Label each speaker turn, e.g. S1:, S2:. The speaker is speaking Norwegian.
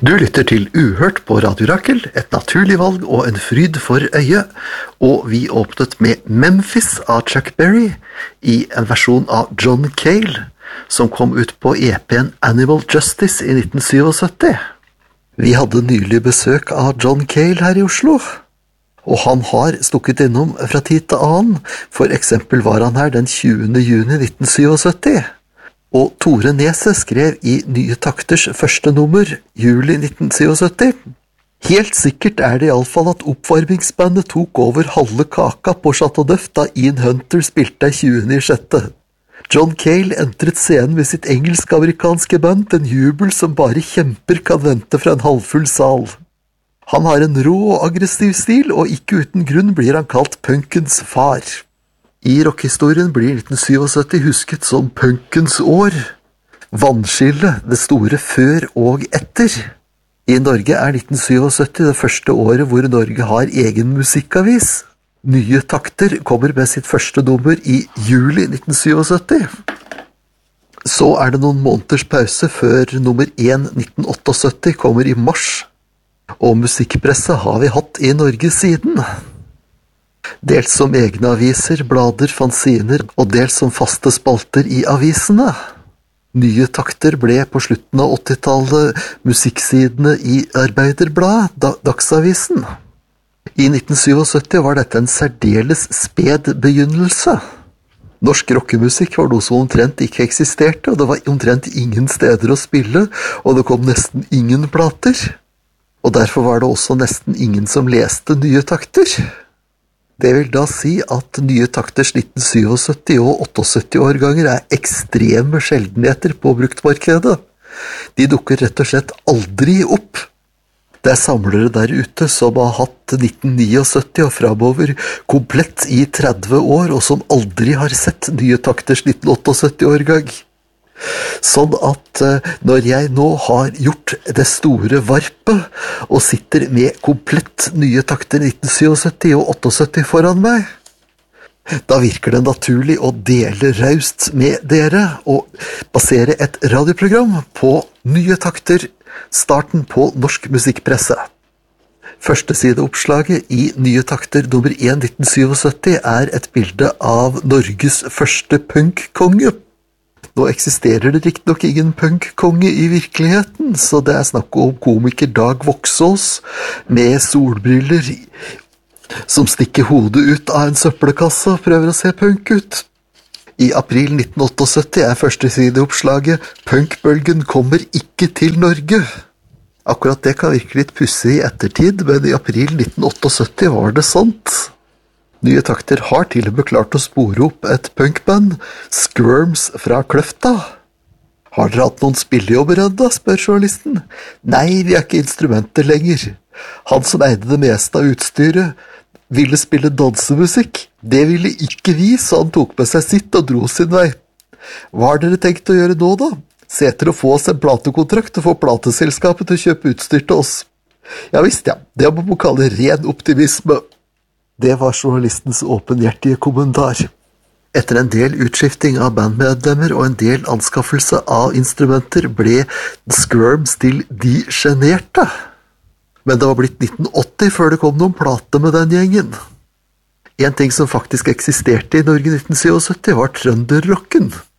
S1: Du lytter til Uhørt på Radio Rakel, et naturlig valg og en fryd for øyet, og vi åpnet med Memphis av Chuck Berry i en versjon av John Cale, som kom ut på EP-en Animal Justice i 1977. Vi hadde nylig besøk av John Cale her i Oslo, og han har stukket innom fra tid til annen. For eksempel var han her den 20. juni 1977. Og Tore Nese skrev i Nye Takters første nummer, juli 1977. Helt sikkert det i alle fall at oppvarmingsbandet tok over halve kaka på Chateau Neuf da Ian Hunter spilte 20.6. John Cale entret scenen med sitt engelsk-amerikanske band, en jubel som bare kjemper kan vente fra en halvfull sal. Han har en rå og aggressiv stil, og ikke uten grunn blir han kalt punkens far. I rockhistorien blir 1977 husket som punkens år. Vannskille, det store før og etter. I Norge 1977 det første året hvor Norge har egen musikkavis. Nye Takter kommer med sitt første nummer i juli 1977. Så det noen måneders pause før nummer 1 1978 kommer i mars. Og musikkpresse har vi hatt i Norge siden. Dels som egne aviser, blader, fanziner, og dels som faste spalter i avisene. Nye Takter ble på slutten av 80-tallet musikksidene i Arbeiderbladet, Dagsavisen. I 1977 var dette en særdeles sped begynnelse. Norsk rockemusikk var noe som omtrent ikke eksisterte, og det var omtrent ingen steder å spille, og det kom nesten ingen plater. Og derfor var det også nesten ingen som leste Nye Takter. Det vil da si at Nye Takters 1977 og 78-årganger ekstreme sjeldenheter på bruktmarkedet. De dukker rett og slett aldri opp. Det samlere der ute som har hatt 1979 og fremover komplett i 30 år, og som aldri har sett Nye Takters 1978-årgang. Sånn at når jeg nå har gjort det store varpet og sitter med komplett Nye Takter 1977 og 78 foran meg, da virker det naturlig å dele raust med dere og basere et radioprogram på Nye Takter, starten på norsk musikkpresse. Førstesideoppslaget i Nye Takter nummer 1 1977 et bilde av Norges første punkkonge. Nå eksisterer det riktignok ingen punkkonge i virkeligheten, så det snakk om komiker Dag Voksås med solbriller som stikker hodet ut av en søppelkasse og prøver å se punk ut. I april 1978 førstesideoppslaget «Punkbølgen kommer ikke til Norge». Akkurat det kan virke litt pussig i ettertid, men i april 1978 var det sant. Nye Takter har til og med klart å spore opp et punkband, Squirms fra Kløfta. Har dere hatt noen spillejobber enda, spør journalisten. Nei, vi ikke instrumenter lenger. Han som eide det meste av utstyret, ville spille dansemusikk. Det ville ikke vi, så han tok med seg sitt og dro sin vei. Hva har dere tenkt å gjøre nå da? Se etter å få oss en platekontrakt og få plateselskapet til å kjøpe utstyr til oss. Ja visst ja, det må man kalle ren optimisme. Det var journalistens åpenhjertige kommentar. Etter en del utskifting av bandmedlemmer og en del anskaffelse av instrumenter ble Squirms til De Generte. Men det var blitt 1980 før det kom noen plate med den gjengen. En ting som faktisk eksisterte i Norge 1977 var trønderrocken.